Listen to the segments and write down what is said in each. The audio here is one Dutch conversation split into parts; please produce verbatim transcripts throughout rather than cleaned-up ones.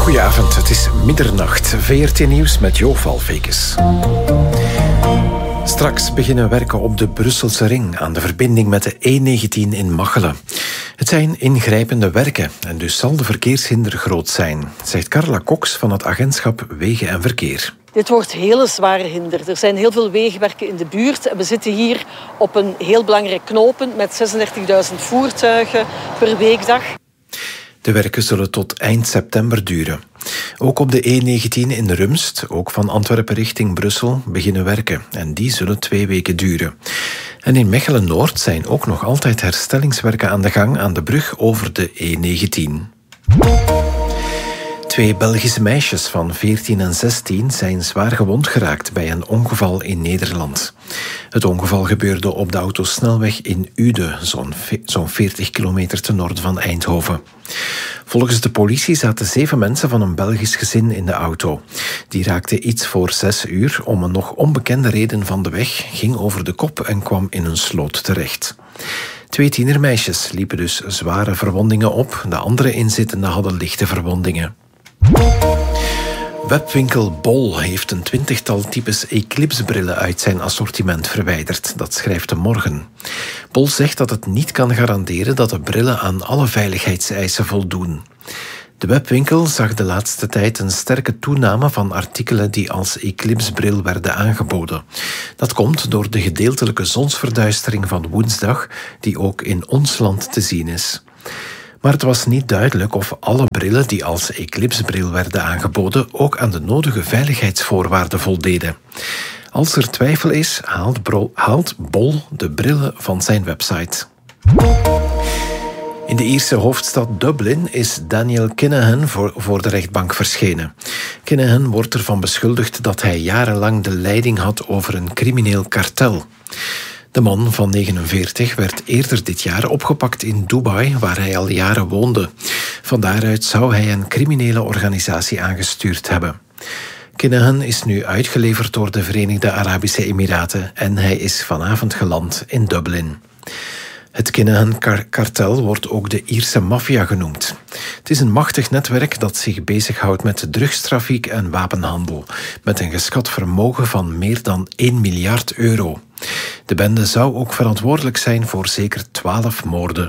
Goedenavond, het is middernacht. V R T Nieuws met Jo Valfekes. Straks beginnen werken op de Brusselse ring aan de verbinding met de E negentien in Machelen. Het zijn ingrijpende werken en dus zal de verkeershinder groot zijn, zegt Carla Cox van het agentschap Wegen en Verkeer. Dit wordt hele zware hinder. Er zijn heel veel wegenwerken in de buurt. En we zitten hier op een heel belangrijk knooppunt met zesendertigduizend voertuigen per weekdag. De werken zullen tot eind september duren. Ook op de E negentien in Rumst, ook van Antwerpen richting Brussel, beginnen werken. En die zullen twee weken duren. En in Mechelen-Noord zijn ook nog altijd herstellingswerken aan de gang aan de brug over de E negentien. Twee Belgische meisjes van veertien en zestien zijn zwaar gewond geraakt bij een ongeval in Nederland. Het ongeval gebeurde op de autosnelweg in Uden, zo'n zo'n veertig kilometer ten noorden van Eindhoven. Volgens de politie zaten zeven mensen van een Belgisch gezin in de auto. Die raakten iets voor zes uur om een nog onbekende reden van de weg, ging over de kop en kwam in een sloot terecht. Twee tienermeisjes liepen dus zware verwondingen op, de andere inzittenden hadden lichte verwondingen. Webwinkel Bol heeft een twintigtal types Eclipse-brillen uit zijn assortiment verwijderd. Dat schrijft de Morgen. Bol zegt dat het niet kan garanderen dat de brillen aan alle veiligheidseisen voldoen. De webwinkel zag de laatste tijd een sterke toename van artikelen die als Eclipse-bril werden aangeboden. Dat komt door de gedeeltelijke zonsverduistering van woensdag, die ook in ons land te zien is. Maar het was niet duidelijk of alle brillen die als Eclipse-bril werden aangeboden ook aan de nodige veiligheidsvoorwaarden voldeden. Als er twijfel is, haalt, Bro- haalt Bol de brillen van zijn website. In de Ierse hoofdstad Dublin is Daniel Kinahan voor, voor de rechtbank verschenen. Kinahan wordt ervan beschuldigd dat hij jarenlang de leiding had over een crimineel kartel. De man van negenenveertig werd eerder dit jaar opgepakt in Dubai, waar hij al jaren woonde. Van daaruit zou hij een criminele organisatie aangestuurd hebben. Kinahan is nu uitgeleverd door de Verenigde Arabische Emiraten en hij is vanavond geland in Dublin. Het Kinahan-kartel wordt ook de Ierse maffia genoemd. Het is een machtig netwerk dat zich bezighoudt met drugstrafiek en wapenhandel, met een geschat vermogen van meer dan één miljard euro. De bende zou ook verantwoordelijk zijn voor zeker twaalf moorden.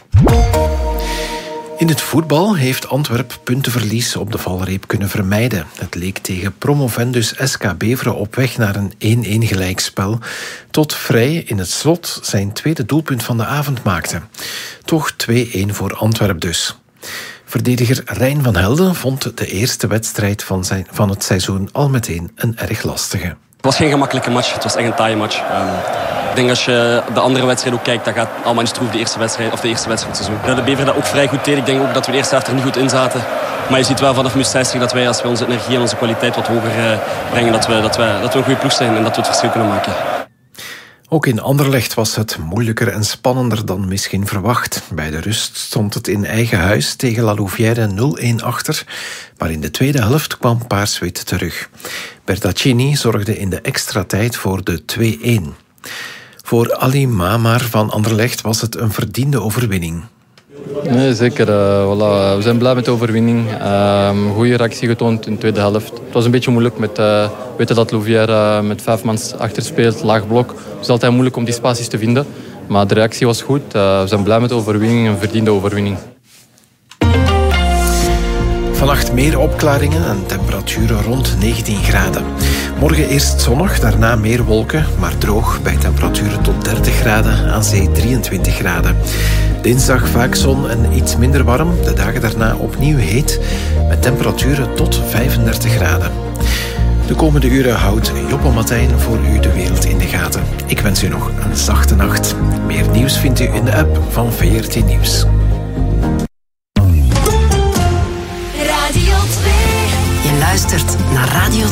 In het voetbal heeft Antwerp puntenverlies op de valreep kunnen vermijden. Het leek tegen promovendus S K Beveren op weg naar een één-één gelijkspel, tot Vrij in het slot zijn tweede doelpunt van de avond maakte. Toch twee-één voor Antwerp dus. Verdediger Rijn van Helden vond de eerste wedstrijd van, zijn, van het seizoen al meteen een erg lastige. Het was geen gemakkelijke match, het was echt een taaie match. Um, ik denk als je de andere wedstrijd ook kijkt, dat gaat allemaal in stroef de eerste wedstrijd of de eerste wedstrijd van het seizoen. De Bever dat ook vrij goed deed. Ik denk ook dat we de eerste helft er niet goed in zaten. Maar je ziet wel vanaf minuut zestig dat wij, als we onze energie en onze kwaliteit wat hoger uh, brengen, dat we, dat, we, dat we een goede ploeg zijn en dat we het verschil kunnen maken. Ook in Anderlecht was het moeilijker en spannender dan misschien verwacht. Bij de rust stond het in eigen huis tegen La Louvière nul-één achter, maar in de tweede helft kwam Paars-Wit terug. Bertaccini zorgde in de extra tijd voor de twee-één. Voor Ali Mamar van Anderlecht was het een verdiende overwinning. Nee, zeker. Uh, voilà. We zijn blij met de overwinning. Uh, goede reactie getoond in de tweede helft. Het was een beetje moeilijk met uh, weten dat Louvière uh, met vijf man achter speelt, laag blok. Het is altijd moeilijk om die spaties te vinden. Maar de reactie was goed. Uh, we zijn blij met de overwinning, een verdiende overwinning. Vannacht meer opklaringen en temperaturen rond negentien graden. Morgen eerst zonnig, daarna meer wolken, maar droog bij temperaturen tot dertig graden, aan zee drieëntwintig graden. Dinsdag vaak zon en iets minder warm, de dagen daarna opnieuw heet, met temperaturen tot vijfendertig graden. De komende uren houdt Joppe Matijn voor u de wereld in de gaten. Ik wens u nog een zachte nacht. Meer nieuws vindt u in de app van V R T Nieuws. Je luistert naar Radio